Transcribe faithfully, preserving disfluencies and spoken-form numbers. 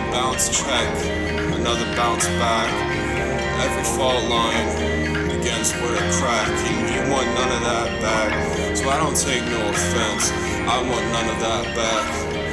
bounce check, another bounce back. Every fault line begins with a crack, and you want none of that back. So I don't take no offense, I want none of that back.